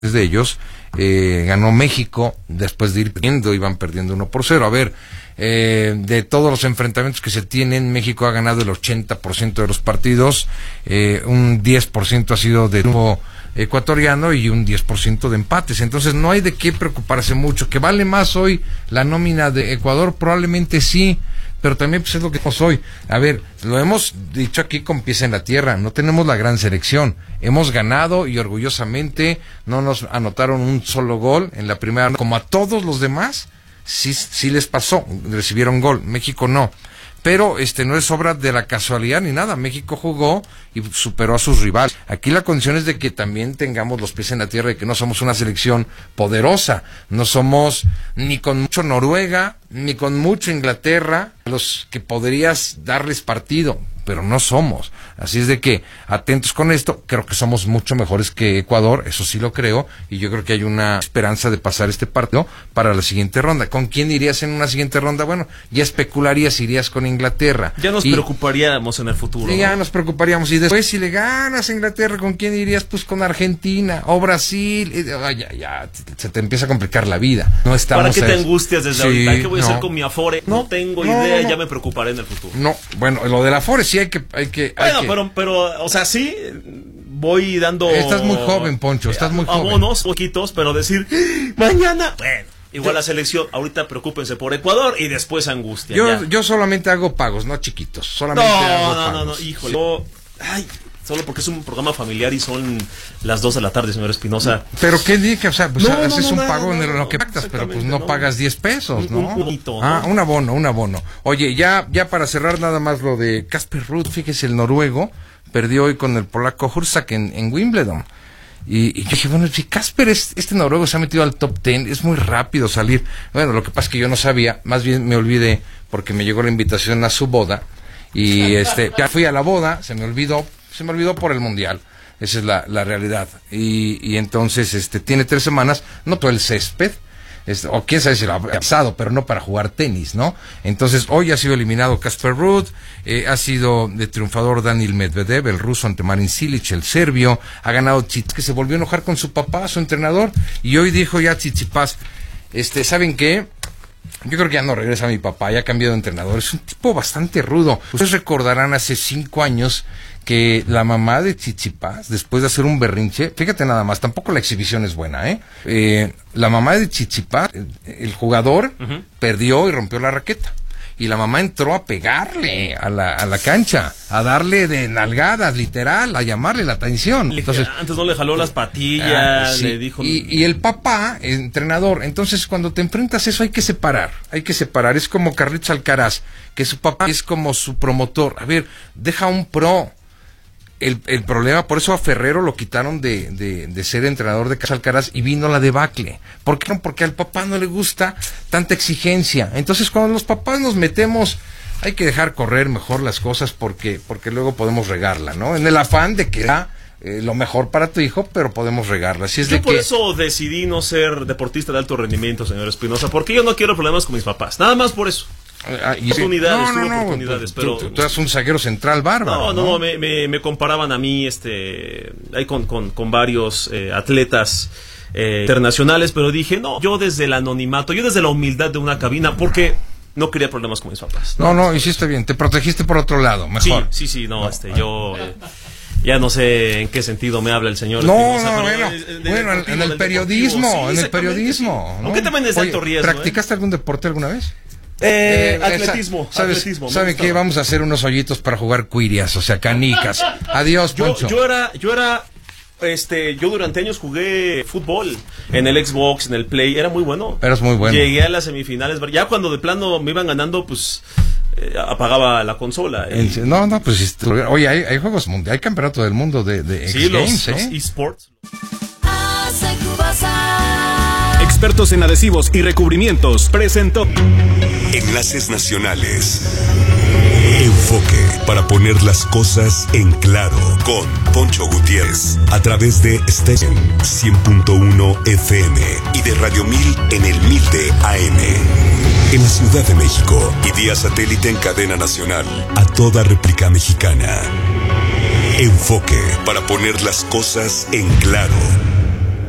de ellos, ganó México, después de ir perdiendo, iban perdiendo 1-0. A ver, de todos los enfrentamientos que se tienen, México ha ganado el 80% de los partidos, un 10% ha sido de triunfo ecuatoriano y un 10% de empates. Entonces no hay de qué preocuparse mucho. ¿Que vale más hoy la nómina de Ecuador? Probablemente sí, pero también pues es lo que tenemos hoy. A ver, lo hemos dicho aquí con pies en la tierra, no tenemos la gran selección, hemos ganado y orgullosamente no nos anotaron un solo gol en la primera, como a todos los demás, sí les pasó, recibieron gol, México no. Pero no es obra de la casualidad ni nada. México jugó y superó a sus rivales. Aquí la condición es de que también tengamos los pies en la tierra, de que no somos una selección poderosa. No somos ni con mucho Noruega, ni con mucho Inglaterra, los que podrías darles partido, pero no somos. Así es de que, atentos con esto, creo que somos mucho mejores que Ecuador, eso sí lo creo, y yo creo que hay una esperanza de pasar este partido para la siguiente ronda. ¿Con quién irías en una siguiente ronda? Bueno, ya especularías, irías con Inglaterra. Ya nos preocuparíamos en el futuro. Ya nos preocuparíamos, y después si le ganas a Inglaterra, ¿con quién irías? Pues con Argentina, o Brasil, ya, se te empieza a complicar la vida. No estamos. ¿Para qué te angustias desde ahorita? ¿Qué voy a hacer con mi Afore? No tengo idea, ya me preocuparé en el futuro. No, bueno, lo del Afore sí hay que pero, o sea, sí, voy dando... Estás muy joven, Poncho, estás muy joven. Abonos, poquitos, pero decir, mañana, bueno, igual la selección, ahorita preocúpense por Ecuador y después angustia. Yo solamente hago pagos, no chiquitos, solamente hago pagos. No, híjole. Solo porque es un programa familiar y son las 2 de la tarde, señor Espinosa. Pero qué dije, o sea, pues haces un pago en lo que pactas, pero pues no pagas 10 pesos, ¿no? Un bonito, ¿no? Un abono. Oye, ya para cerrar nada más lo de Casper Ruud, fíjese, el noruego perdió hoy con el polaco Hursak en Wimbledon. Y yo dije, bueno, si Casper, este noruego se ha metido al top 10, es muy rápido salir. Bueno, lo que pasa es que yo no sabía, más bien me olvidé, porque me llegó la invitación a su boda, y ya fui a la boda, se me olvidó por el mundial. Esa es la realidad. Y entonces tiene 3 semanas, no todo el césped, o quién sabe si lo ha pasado, pero no para jugar tenis, ¿no? Entonces hoy ha sido eliminado Casper Ruud, ha sido de triunfador Daniil Medvedev, el ruso, ante Marin Cilic, el serbio, ha ganado Tsitsipas, que se volvió a enojar con su papá, su entrenador, y hoy dijo ya Tsitsipas, ¿saben qué? Yo creo que ya no regresa mi papá, ya ha cambiado de entrenador, es un tipo bastante rudo. Ustedes recordarán hace 5 años que la mamá de Tsitsipas, después de hacer un berrinche, fíjate nada más, tampoco la exhibición es buena, la mamá de Tsitsipas, el jugador, perdió y rompió la raqueta. Y la mamá entró a pegarle a la cancha, a darle de nalgadas, literal, a llamarle la atención. Entonces, antes no le jaló las patillas, sí. le dijo... Y el papá, entrenador, entonces cuando te enfrentas a eso hay que separar. Es como Carlitos Alcaraz, que su papá es como su promotor. A ver, deja un pro. El problema, por eso a Ferrero lo quitaron de ser entrenador de Carlos Alcaraz y vino la debacle. ¿Por qué? Porque al papá no le gusta tanta exigencia. Entonces cuando los papás nos metemos, hay que dejar correr mejor las cosas porque luego podemos regarla, ¿no? En el afán de que da lo mejor para tu hijo, pero podemos regarla. Así es. Yo por eso decidí no ser deportista de alto rendimiento, señor Espinosa, porque yo no quiero problemas con mis papás. Nada más por eso. Oportunidades, pero tú eres un zaguero central bárbaro. No, me comparaban a mí ahí con varios atletas internacionales, pero dije, no, yo desde el anonimato, yo desde la humildad de una cabina, porque no quería problemas con mis papás. No, hiciste bien, te protegiste por otro lado, mejor. Sí, yo ya no sé en qué sentido me habla el señor. Bueno, en el periodismo, ¿no? Aunque también es de alto riesgo. ¿Practicaste algún deporte alguna vez? Atletismo. ¿Sabe qué? Vamos a hacer unos hoyitos para jugar cuirias, o sea, canicas. Adiós, Poncho. Yo durante años jugué fútbol en el Xbox, en el Play, era muy bueno. Eras muy bueno. Llegué a las semifinales, ya cuando de plano me iban ganando, pues apagaba la consola. Pues oye, hay juegos mundiales, hay campeonato del mundo de X-Games, los eSports. Expertos en adhesivos y recubrimientos presentó Enlaces Nacionales. Enfoque para poner las cosas en claro con Poncho Gutiérrez a través de Station 100.1 FM y de Radio 1000 en el 1000 de AM. En la Ciudad de México y vía satélite en cadena nacional a toda República Mexicana. Enfoque para poner las cosas en claro.